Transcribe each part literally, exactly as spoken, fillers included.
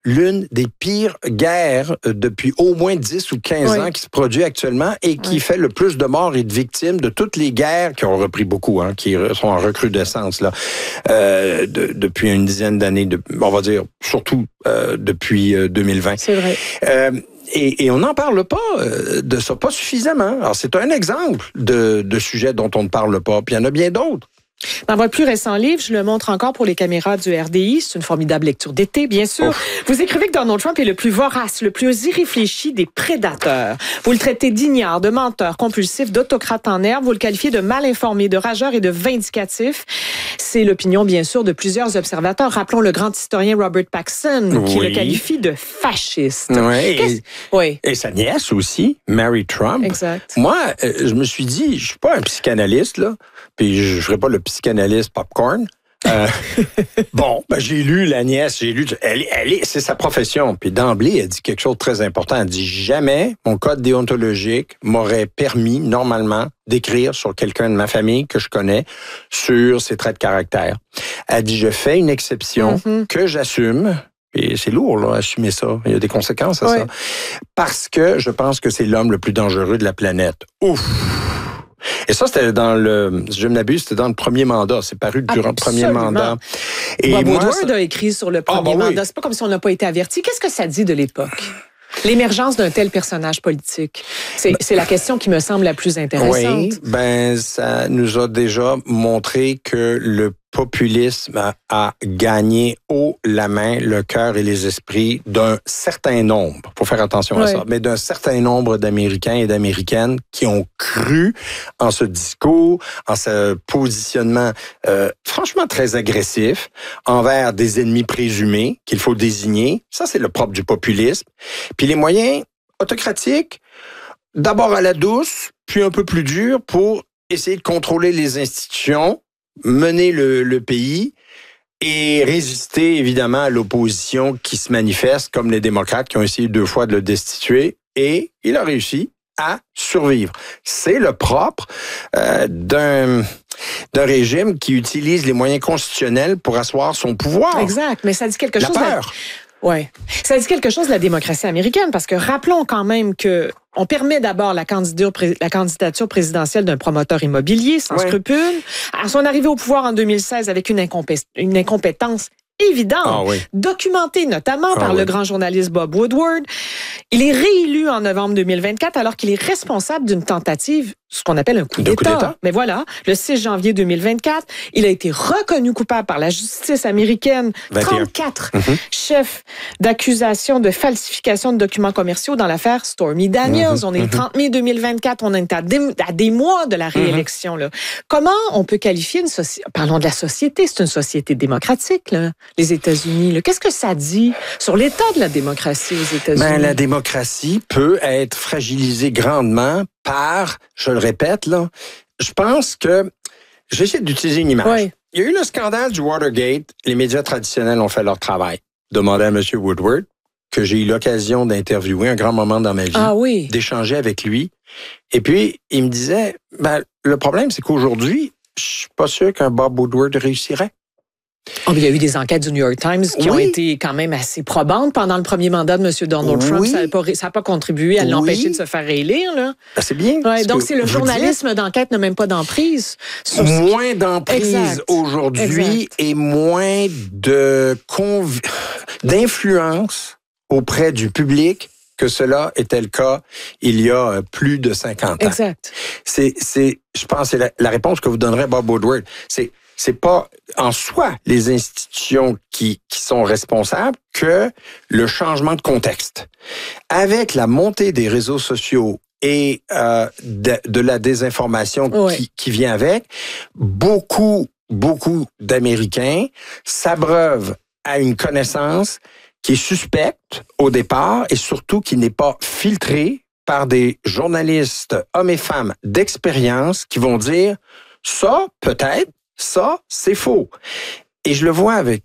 l'une des pires guerres depuis au moins dix ou quinze oui. ans qui se produit actuellement et qui oui. fait le plus de morts et de victimes de toutes les guerres qui ont repris beaucoup, hein, qui sont en recrudescence là, euh, de, depuis une dizaine d'années, de, on va dire surtout euh, depuis euh, deux mille vingt. C'est vrai. Euh, Et, et on n'en parle pas euh, de ça, pas suffisamment. Alors, c'est un exemple de, de sujet dont on ne parle pas, puis il y en a bien d'autres. Dans votre plus récent livre, je le montre encore pour les caméras du R D I. C'est une formidable lecture d'été, bien sûr. Ouf. Vous écrivez que Donald Trump est le plus vorace, le plus irréfléchi des prédateurs. Vous le traitez d'ignare, de menteur, compulsif, d'autocrate en herbe. Vous le qualifiez de mal informé, de rageur et de vindicatif. C'est l'opinion, bien sûr, de plusieurs observateurs. Rappelons le grand historien Robert Paxson, oui. qui le qualifie de fasciste. Oui, et, oui. et sa nièce aussi, Mary Trump. Exact. Moi, euh, je me suis dit, je suis pas un psychanalyste, là, puis je ne ferai pas le psychanalyste popcorn. Euh, bon, ben, j'ai lu la nièce, j'ai lu, elle, elle est, c'est sa profession. Puis d'emblée, elle dit quelque chose de très important. Elle dit, jamais mon code déontologique m'aurait permis, normalement, d'écrire sur quelqu'un de ma famille que je connais, sur ses traits de caractère. Elle dit, je fais une exception mm-hmm. que j'assume. Et c'est lourd, là, assumer ça. Il y a des conséquences à oui. ça. Parce que je pense que c'est l'homme le plus dangereux de la planète. Ouf! Et ça, c'était dans le, si je ne m'abuse, c'était dans le premier mandat. C'est paru durant Absolument. le premier mandat. Et Bob moi, Woodward ça... a écrit sur le premier ah, bah mandat. Oui. C'est pas comme si on n'a pas été averti. Qu'est-ce que ça dit de l'époque? L'émergence d'un tel personnage politique. C'est, c'est la question qui me semble la plus intéressante. Oui, ben, ça nous a déjà montré que le populisme a, a gagné haut la main le cœur et les esprits d'un certain nombre, faut faire attention oui. à ça, mais d'un certain nombre d'Américains et d'Américaines qui ont cru en ce discours, en ce positionnement euh, franchement très agressif envers des ennemis présumés qu'il faut désigner. Ça, c'est le propre du populisme. Puis les moyens autocratiques, d'abord à la douce, puis un peu plus dur pour essayer de contrôler les institutions, mener le, le pays et résister évidemment à l'opposition qui se manifeste, comme les démocrates qui ont essayé deux fois de le destituer, et il a réussi à survivre. C'est le propre euh, d'un, d'un régime qui utilise les moyens constitutionnels pour asseoir son pouvoir. Exact, mais ça dit quelque la chose... peur. Oui. Ça dit quelque chose de la démocratie américaine, parce que rappelons quand même que on permet d'abord la candidature, la candidature présidentielle d'un promoteur immobilier sans ouais. scrupule. À son arrivée au pouvoir en deux mille seize avec une, incompé- une incompétence évidente, ah oui. documentée notamment ah par oui. le grand journaliste Bob Woodward. Il est réélu en novembre deux mille vingt-quatre alors qu'il est responsable d'une tentative, ce qu'on appelle un coup, d'État. coup d'État. Mais voilà, le six janvier deux mille vingt-quatre, il a été reconnu coupable par la justice américaine. vingt et un trente-quatre mm-hmm. chefs d'accusation de falsification de documents commerciaux dans l'affaire Stormy Daniels. Mm-hmm. On est le trente mai deux mille vingt-quatre, on est à des, à des mois de la réélection. Mm-hmm. Là. Comment on peut qualifier une société... Parlons de la société, c'est une société démocratique, là, les États-Unis. Là. Qu'est-ce que ça dit sur l'état de la démocratie aux États-Unis? Ben, la démocratie peut être fragilisée grandement par, je le répète, là, je pense que, j'essaie d'utiliser une image. Oui. Il y a eu le scandale du Watergate, les médias traditionnels ont fait leur travail. Demandez à M. Woodward, que j'ai eu l'occasion d'interviewer un grand moment dans ma vie, ah oui. d'échanger avec lui. Et puis, il me disait, ben, le problème, c'est qu'aujourd'hui, je suis pas sûr qu'un Bob Woodward réussirait. Oh, il y a eu des enquêtes du New York Times qui oui. ont été quand même assez probantes pendant le premier mandat de M. Donald oui. Trump. Ça n'a pas, ça n'a pas contribué à oui. l'empêcher de se faire réélire. Là. Ben, c'est bien. Ouais, donc, c'est le journalisme dites, d'enquête n'a même pas d'emprise. Sur moins d'emprise exact. Aujourd'hui exact. Et moins de conv... d'influence auprès du public que cela était le cas il y a plus de cinquante ans. Exact. C'est, c'est, je pense que c'est la, la réponse que vous donnerez à Bob Woodward. C'est C'est pas en soi les institutions qui, qui sont responsables que le changement de contexte. Avec la montée des réseaux sociaux et euh, de, de la désinformation oui. qui, qui vient avec, beaucoup, beaucoup d'Américains s'abreuvent à une connaissance qui est suspecte au départ et surtout qui n'est pas filtrée par des journalistes, hommes et femmes d'expérience qui vont dire « ça, peut-être, ça, c'est faux. » Et je le vois avec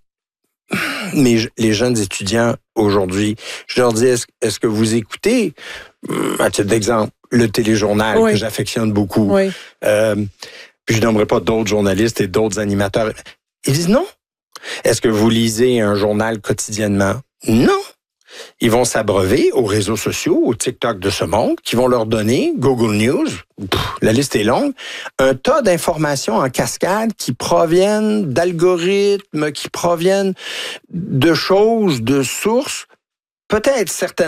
mes, les jeunes étudiants aujourd'hui. Je leur dis, est-ce, est-ce que vous écoutez, à titre d'exemple, le téléjournal oui. que j'affectionne beaucoup? Oui. Euh, puis je nommerai pas d'autres journalistes et d'autres animateurs. Ils disent non. Est-ce que vous lisez un journal quotidiennement? Non. Ils vont s'abreuver aux réseaux sociaux, au TikTok de ce monde, qui vont leur donner, Google News, pff, la liste est longue, un tas d'informations en cascade qui proviennent d'algorithmes, qui proviennent de choses, de sources, peut-être certaines